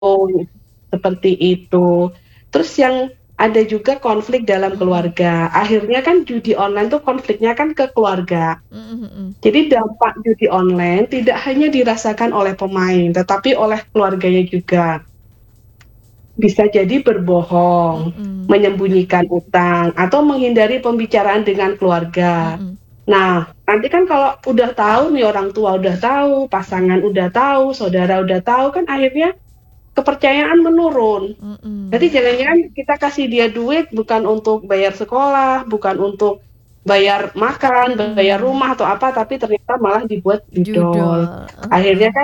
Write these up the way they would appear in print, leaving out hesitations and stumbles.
seperti itu. Terus yang ada juga konflik dalam Mhm. keluarga. Akhirnya kan judi online tuh konfliknya kan ke keluarga. Mhm mhm. Jadi dampak judi online tidak hanya dirasakan oleh pemain, tetapi oleh keluarganya juga. Bisa jadi berbohong, Mhm. menyembunyikan utang, atau menghindari pembicaraan dengan keluarga. Mhm. Nah, nanti kan kalau udah tahu nih, orang tua udah tahu, pasangan udah tahu, saudara udah tahu, kan akhirnya kepercayaan menurun. Jadi Mhm. jangan-jangan kita kasih dia duit bukan untuk bayar sekolah, bukan untuk bayar makan, bayar Mhm. rumah atau apa, tapi ternyata malah dibuat judol. Judol, Akhirnya heeh. kan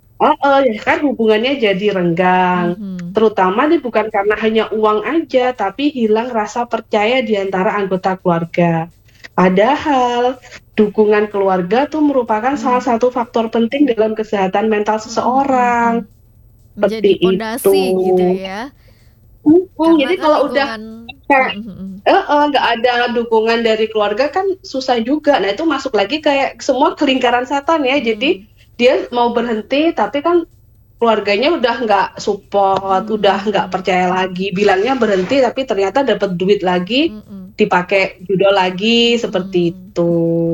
ya kan hubungannya jadi renggang. Mhm. Terutama nih bukan karena hanya uang aja, tapi hilang rasa percaya di antara anggota keluarga. Padahal dukungan keluarga tuh merupakan salah Mhm. satu faktor penting dalam kesehatan mental Mhm mhm seseorang. mhm. Seperti Menjadi itu. pondasi gitu ya. Karena Jadi kan kalau udah lingkungan kayak mhm mhm. nggak ada dukungan dari keluarga kan susah juga. Nah, itu masuk lagi kayak semua ke lingkaran setan ya. Jadi Mhm. dia mau berhenti tapi kan keluarganya udah nggak support, Mhm udah nggak mhm. percaya lagi. Bilangnya berhenti tapi ternyata dapat duit lagi, Mhm. dipakai judol lagi, seperti Mhm. itu.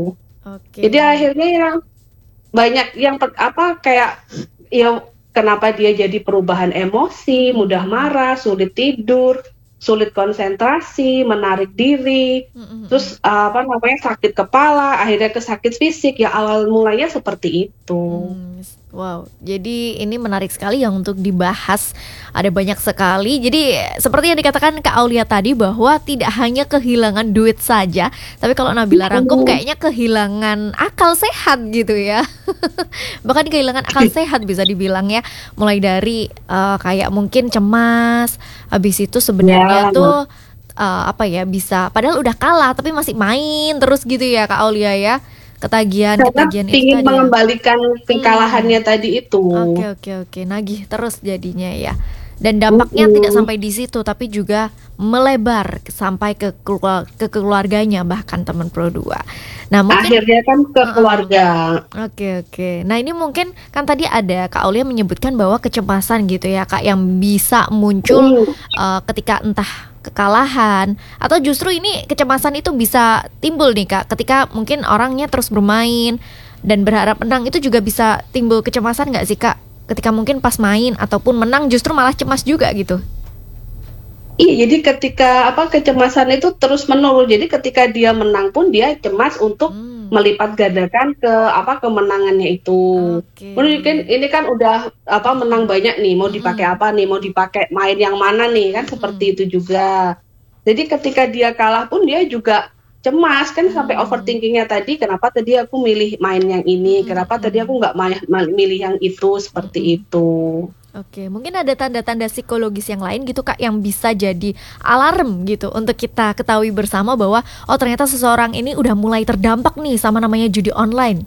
Jadi Oke. akhirnya yang banyak yang kayak ya kenapa dia jadi perubahan emosi, mudah Mhm. marah, sulit tidur, sulit konsentrasi, menarik diri, Mhm mhm. terus sakit kepala, akhirnya ke sakit fisik, ya awal mulanya seperti itu. Wow, jadi ini menarik sekali ya untuk dibahas. Ada banyak sekali. Jadi seperti yang dikatakan Kak Aulia tadi bahwa tidak hanya kehilangan duit saja, tapi kalau Nabila rangkum Mhm. kayaknya kehilangan akal sehat gitu ya. Bahkan kehilangan akal sehat bisa dibilang ya. Mulai dari kayak mungkin cemas, habis itu sebenarnya Ya, tuh apa ya bisa padahal udah kalah tapi masih main terus gitu ya Kak Aulia ya. karena Ketagihan-ketagihan itu ingin tadi ya. mengembalikan kekalahannya tadi itu. Oke oke oke, nagih terus jadinya ya. Dan dampaknya tidak Mhm. sampai di situ tapi juga melebar sampai ke keluarganya bahkan teman Pro 2. Nah, mungkin Akhirnya kan ke heeh. keluarga. Oke oke. Nah, ini mungkin kan tadi ada Kak Aulia menyebutkan bahwa kecemasan gitu ya Kak yang bisa muncul Mhm. ketika entah kekalahan atau justru ini kecemasan itu bisa timbul nih Kak ketika mungkin orangnya terus bermain dan berharap menang itu juga bisa timbul kecemasan nggak sih Kak? Ketika mungkin pas main ataupun menang justru malah cemas juga gitu. Iya, jadi ketika kecemasan itu terus menerus. Jadi ketika dia menang pun dia cemas untuk Hmm, melipat gandakan kemenangannya itu. oke. Mungkin ini kan udah menang Mm-mm. banyak nih, mau dipakai Mm-mm. apa nih, mau dipakai main yang mana nih, kan Mm-mm. seperti itu juga. Jadi ketika dia kalah pun dia juga cemas kan sampai Hmm. overthinkingnya tadi, kenapa tadi aku milih main yang ini, Mm-mm. kenapa tadi aku Mm-mm. nggak milih yang itu, seperti Mm-mm. itu. Oke, mungkin ada tanda-tanda psikologis yang lain gitu Kak yang bisa jadi alarm gitu untuk kita ketahui bersama bahwa oh ternyata seseorang ini udah mulai terdampak nih sama namanya judi online.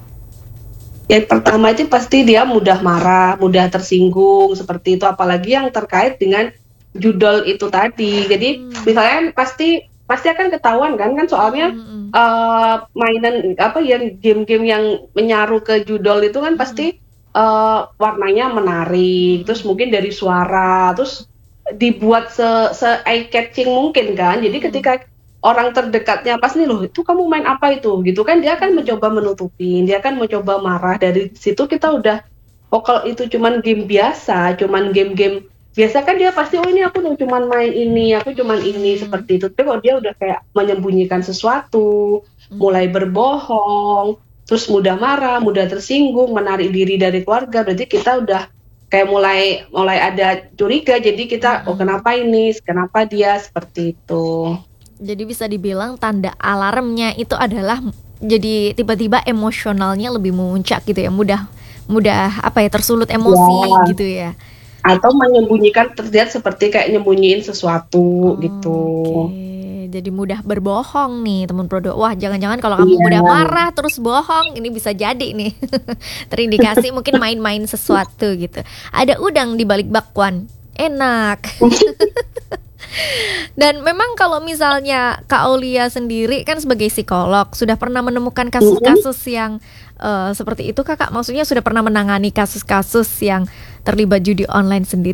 Yang pertama itu pasti dia mudah marah, mudah tersinggung, seperti itu. Apalagi yang terkait dengan judol itu tadi. Jadi Hmm. misalnya pasti pasti akan ketahuan kan soalnya Mm-mm. mainan yang game-game yang menyaru ke judol itu kan Mm-mm. pasti warnanya menarik, terus Mm-mm. mungkin dari suara, terus dibuat se eye catching mungkin kan. Jadi Mm-mm. ketika orang terdekatnya pas nih, "Loh, itu kamu main apa itu?" Gitu kan, dia kan Mm-mm. mencoba menutupi, dia kan mencoba marah. Dari situ kita udah, oh kalau itu cuman game biasa, cuman game-game biasa kan dia pasti, "Oh ini aku cuman main ini, aku cuman ini," Mm-mm. seperti itu. Tapi kalau dia udah kayak menyembunyikan sesuatu, mulai Mm-mm. berbohong, terus mudah marah, mudah tersinggung, menarik diri dari keluarga, berarti kita udah kayak mulai mulai ada curiga. Jadi kita, "Oh Mm-mm. kenapa ini? Kenapa dia?" Seperti itu. Jadi bisa dibilang tanda alarmnya itu adalah jadi tiba-tiba emosionalnya lebih memuncak gitu ya, mudah mudah apa ya tersulut emosi Ya. gitu ya. Atau menyembunyikan, terlihat seperti kayak nyembunyiin sesuatu gitu. Oke, jadi mudah berbohong nih teman Prodo. Wah, jangan-jangan kalau kamu Iya. mudah marah terus bohong, ini bisa jadi nih. Terindikasi mungkin main-main sesuatu gitu. Ada udang di balik bakwan. Enak. Dan memang kalau misalnya Kak Aulia sendiri kan sebagai psikolog sudah pernah menemukan Mm-mm. kasus-kasus yang seperti itu Kakak? Maksudnya sudah pernah menangani kasus-kasus yang terlibat judi online sendiri?